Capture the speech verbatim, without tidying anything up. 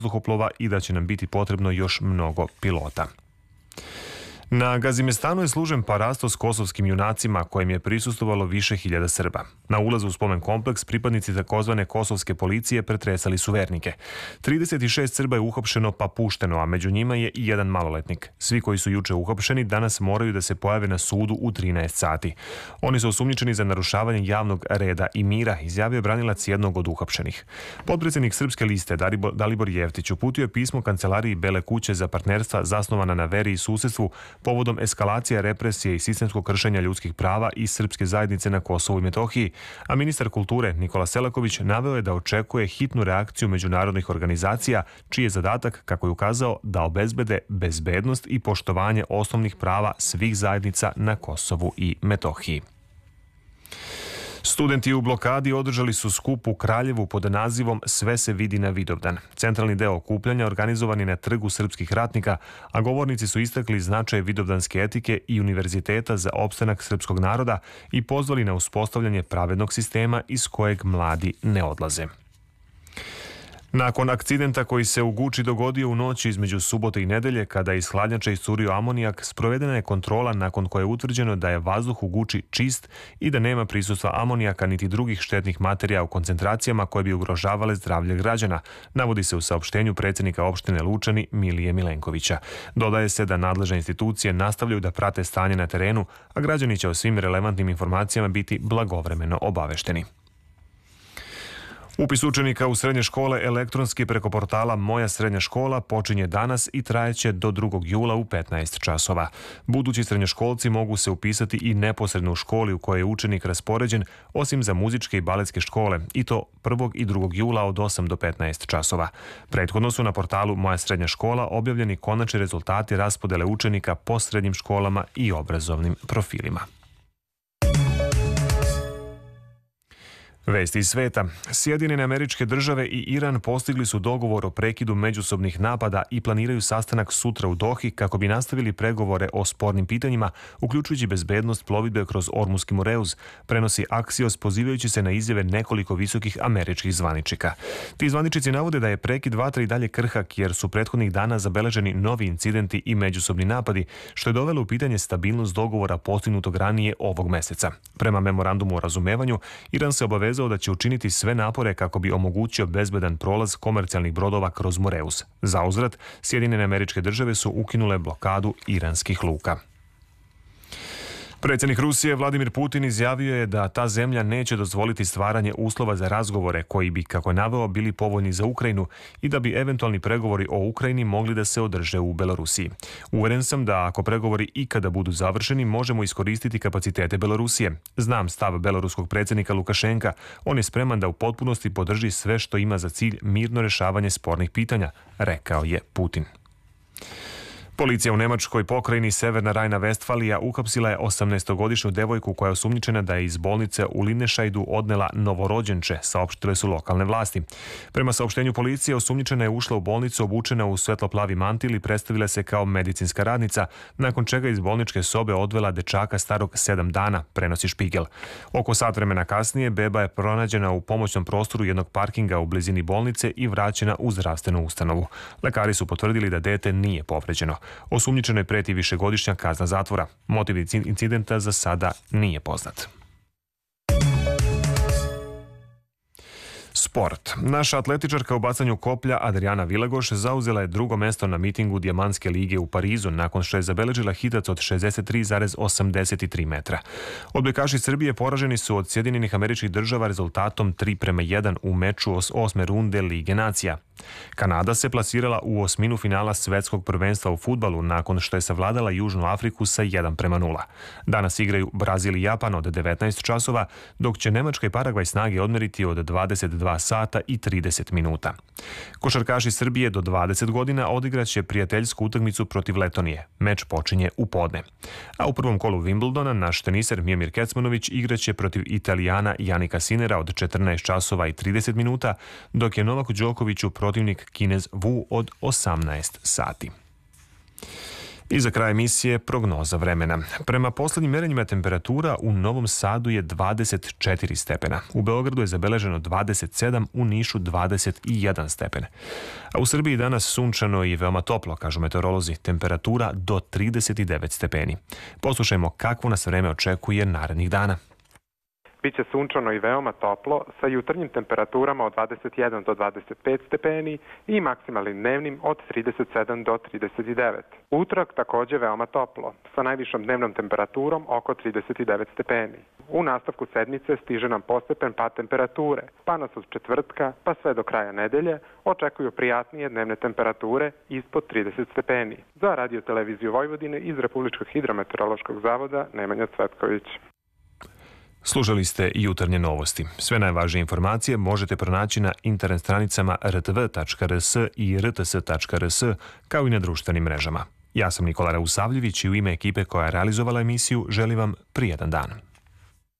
vazduhoplova i da će nam biti potrebno još mnogo pilota. Na Gazimestanu je služen parasto s kosovskim junacima kojem je prisustvovalo više hiljada Srba. Na ulazu u spomen kompleks pripadnici takozvane kosovske policije pretresali su vernike. trideset šest Srba je uhapšeno pa pušteno, a među njima je i jedan maloletnik. Svi koji su juče uhapšeni danas moraju da se pojave na sudu u trinaest sati. Oni su osumnjičeni za narušavanje javnog reda i mira, izjavio je branilac jednog od uhapšenih. Potpredsjednik Srpske liste Dalibor Jeftić uputio je pismo Kancelariji Bele kuće za partnerstva zasnovana na veri i susjedstvu povodom eskalacije represije i sistemskog kršenja ljudskih prava i srpske zajednice na Kosovu i Metohiji, a ministar kulture Nikola Selaković naveo je da očekuje hitnu reakciju međunarodnih organizacija, čiji je zadatak, kako je ukazao, da obezbede bezbednost i poštovanje osnovnih prava svih zajednica na Kosovu i Metohiji. Studenti u blokadi održali su skup u Kraljevu pod nazivom Sve se vidi na Vidovdan. Centralni deo okupljanja organizovan je na Trgu srpskih ratnika, a govornici su istakli značaj vidovdanske etike i univerziteta za opstanak srpskog naroda i pozvali na uspostavljanje pravednog sistema iz kojeg mladi ne odlaze. Nakon akcidenta koji se u Guči dogodio u noći između subote i nedelje, kada je iz hladnjača iscurio amonijak, sprovedena je kontrola nakon koje je utvrđeno da je vazduh u Guči čist i da nema prisustva amonijaka niti drugih štetnih materija u koncentracijama koje bi ugrožavale zdravlje građana, navodi se u saopštenju predsjednika opštine Lučani Milije Milenkovića. Dodaje se da nadležne institucije nastavljaju da prate stanje na terenu, a građani će o svim relevantnim informacijama biti blagovremeno obavešteni. Upis učenika u srednje škole elektronski preko portala Moja srednja škola počinje danas i trajeće do drugog jula u petnaest časova. Budući srednjoškolci mogu se upisati i neposredno u školi u kojoj je učenik raspoređen, osim za muzičke i baletske škole, i to prvog i drugog jula od osam do petnaest časova. Prethodno su na portalu Moja srednja škola objavljeni konačni rezultati raspodele učenika po srednjim školama i obrazovnim profilima. Vesti iz sveta. Sjedinjene Američke Države i Iran postigli su dogovor o prekidu međusobnih napada i planiraju sastanak sutra u Dohi kako bi nastavili pregovore o spornim pitanjima, uključujući bezbednost plovidbe kroz Ormuski Moreuz, prenosi Axios pozivajući se na izjave nekoliko visokih američkih zvaničnika. Ti zvaničici navode da je prekid vatre i dalje krhak jer su prethodnih dana zabeleženi novi incidenti i međusobni napadi, što je dovelo u pitanje stabilnost dogovora postignutog ranije ovog meseca. Prema memorandumu o razumevanju, Iran se obavezao da će učiniti sve napore kako bi omogućio bezbedan prolaz komercijalnih brodova kroz Moreuz. Zauzvrat, Sjedinjene Američke Države su ukinule blokadu iranskih luka. Predsjednik Rusije Vladimir Putin izjavio je da ta zemlja neće dozvoliti stvaranje uslova za razgovore koji bi, kako je naveo, bili povoljni za Ukrajinu i da bi eventualni pregovori o Ukrajini mogli da se održe u Belorusiji. Uveren sam da ako pregovori ikada budu završeni, možemo iskoristiti kapacitete Belorusije. Znam stav beloruskog predsjednika Lukašenka. On je spreman da u potpunosti podrži sve što ima za cilj mirno rješavanje spornih pitanja, rekao je Putin. Policija u nemačkoj pokrajini Severna Rajna-Vestfalija uhapsila je osamnaestogodišnju devojku koja je osumnjičena da je iz bolnice u Linešajdu odnela novorođenče, saopštile su lokalne vlasti. Prema saopštenju policije, osumnjičena je ušla u bolnicu obučena u svetloplavi mantil i predstavila se kao medicinska radnica, nakon čega iz bolničke sobe odvela dečaka starog sedam dana, prenosi Špigel. Oko sat vremena kasnije beba je pronađena u pomoćnom prostoru jednog parkinga u blizini bolnice i vraćena u zdravstvenu ustanovu. Lekari su potvrdili da dete nije povređeno. Osumnjičenoj preti višegodišnja kazna zatvora. Motiv incidenta za sada nije poznat. Sport. Naša atletičarka u bacanju koplja Adriana Vilagoš zauzela je drugo mesto na mitingu Dijamantske lige u Parizu nakon što je zabeležila hitac od šezdeset tri zarez osamdeset tri metra. Odbojkaši Srbije poraženi su od Sjedinjenih Američkih Država rezultatom tri prema jedan u meču osme runde Lige nacija. Kanada se plasirala u osminu finala svetskog prvenstva u fudbalu nakon što je savladala Južnu Afriku sa jedan prema nula. Danas igraju Brazil i Japan od devetnaest časova, dok će Nemačka i Paragvaj snage odmeriti od dvadeset dva sata i trideset minuta. Košarkaši Srbije do dvadeset godina odigraće prijateljsku utakmicu protiv Letonije. Meč počinje u podne. A u prvom kolu Wimbledona naš teniser Mijomir Kecmanović igraće protiv Italijana Janika Sinera od četrnaest časova i trideset minuta, dok je Novaku Đokoviću protivnik Kinez Wu od osamnaest sati. I za kraj emisije prognoza vremena. Prema poslednjim merenjima temperatura u Novom Sadu je dvadeset četiri stepena. U Beogradu je zabeleženo dvadeset sedam, u Nišu dvadeset jedan stepen. A u Srbiji danas sunčano i veoma toplo, kažu meteorolozi, temperatura do trideset devet stepeni. Poslušajmo kakvo nas vreme očekuje narednih dana. Biće sunčano i veoma toplo sa jutarnjim temperaturama od dvadeset jedan do dvadeset pet stepeni i maksimalnim dnevnim od trideset sedam do trideset devet. Utorak takođe veoma toplo sa najvišom dnevnom temperaturom oko trideset devet stepeni. U nastavku sedmice stiže nam postepen pad temperature, pa nas od četvrtka pa sve do kraja nedelje očekuju prijatnije dnevne temperature ispod trideset stepeni. Za Radio televiziju Vojvodine iz Republičkog hidrometeorološkog zavoda Nemanja Cvetković. Slušali ste jutarnje novosti. Sve najvažnije informacije možete pronaći na internet stranicama r t v tačka r s i r t s tačka r s kao i na društvenim mrežama. Ja sam Nikola Rausavljević i u ime ekipe koja je realizovala emisiju želim vam prijetan dan.